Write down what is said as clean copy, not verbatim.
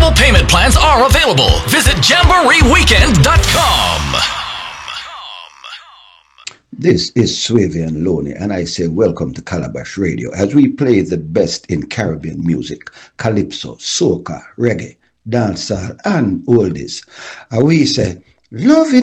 Flexible payment plans are available. Visit JamboreeWeekend.com. This is Swavian Loney, and I say welcome to Calabash Radio as we play the best in Caribbean music, calypso, soca, reggae, dancehall, and oldies. And we say, love it.